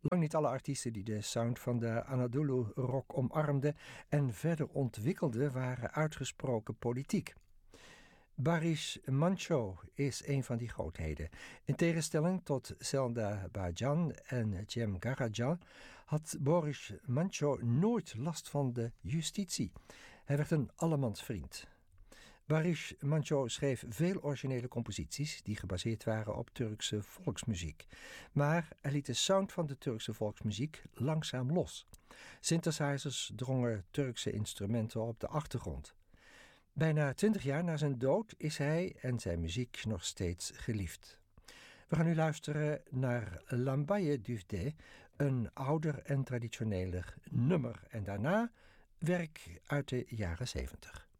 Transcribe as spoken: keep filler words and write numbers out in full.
Lang niet alle artiesten die de sound van de Anadolu-rock omarmden en verder ontwikkelden waren uitgesproken politiek. Barış Manço is een van die grootheden. In tegenstelling tot Selda Bağcan en Cem Karaca had Barış Manço nooit last van de justitie. Hij werd een allemansvriend. Barış Manço schreef veel originele composities die gebaseerd waren op Turkse volksmuziek. Maar hij liet de sound van de Turkse volksmuziek langzaam los. Synthesizers drongen Turkse instrumenten op de achtergrond. Bijna twintig jaar na zijn dood is hij en zijn muziek nog steeds geliefd. We gaan nu luisteren naar Lambaye Düfte, een ouder en traditioneler nummer. En daarna werk uit de jaren zeventig.